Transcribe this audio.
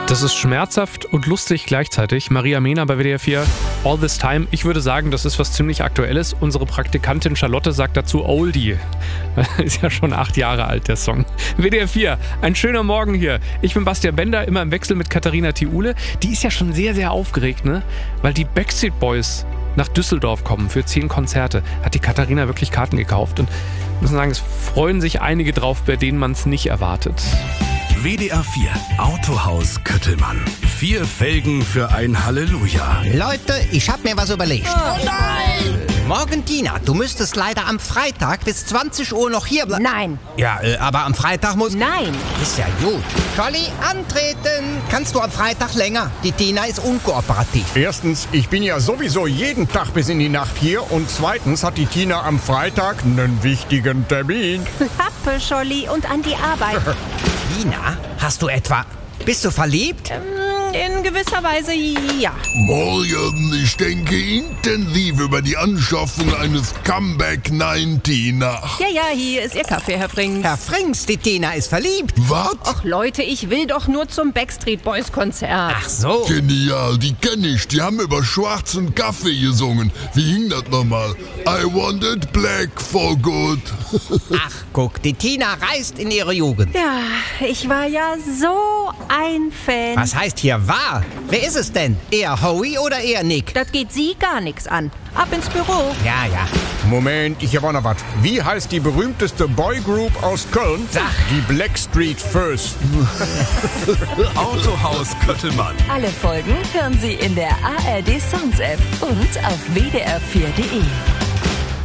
Das ist schmerzhaft und lustig gleichzeitig. Maria Mehner bei WDR 4, All This Time. Ich würde sagen, das ist was ziemlich Aktuelles. Unsere Praktikantin Charlotte sagt dazu Oldie. Ist ja schon 8 Jahre alt, der Song. WDR 4, ein schöner Morgen hier. Ich bin Bastian Bender, immer im Wechsel mit Katharina Thiule. Die ist ja schon sehr, sehr aufgeregt, ne? Weil die Backstreet Boys nach Düsseldorf kommen für 10 Konzerte. Hat die Katharina wirklich Karten gekauft. Und ich muss sagen, es freuen sich einige drauf, bei denen man es nicht erwartet. WDR 4 Autohaus Köttelmann. 4 Felgen für ein Halleluja. Leute, ich hab mir was überlegt. Oh nein! Morgen, Tina, du müsstest leider am Freitag bis 20 Uhr noch hier bleiben. Nein. Ja, aber am Freitag muss... Nein. Ist ja gut. Scholli, antreten. Kannst du am Freitag länger? Die Tina ist unkooperativ. Erstens, ich bin ja sowieso jeden Tag bis in die Nacht hier. Und zweitens hat die Tina am Freitag einen wichtigen Termin. Pappe, Scholli, und an die Arbeit. Tina, hast du etwa... Bist du verliebt? In gewisser Weise ja. Morgen, ich denke intensiv über die Anschaffung eines Comeback 90 nach. Ja, hier ist Ihr Kaffee, Herr Frings. Herr Frings, die Tina ist verliebt. Was? Ach Leute, ich will doch nur zum Backstreet Boys Konzert. Ach so. Genial, die kenne ich. Die haben über schwarzen Kaffee gesungen. Wie hing das nochmal? I wanted black for good. Ach, guck, die Tina reist in ihre Jugend. Ja, ich war ja so ein Fan. Was heißt hier wahr? Wer ist es denn? Eher Howie oder eher Nick? Das geht Sie gar nichts an. Ab ins Büro. Ja. Moment, ich habe auch noch was. Wie heißt die berühmteste Boygroup aus Köln? Sag. Die Blackstreet First. Autohaus Köttelmann. Alle Folgen hören Sie in der ARD Songs App und auf wdr4.de.